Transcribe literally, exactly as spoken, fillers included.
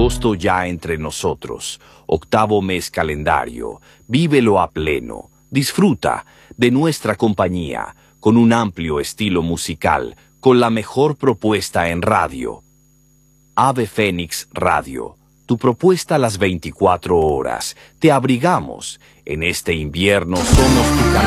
Agosto ya entre nosotros, octavo mes calendario, vívelo a pleno, disfruta de nuestra compañía, con un amplio estilo musical, con la mejor propuesta en radio. Ave Fénix Radio, tu propuesta a las veinticuatro horas, te abrigamos, en este invierno somos tu calor.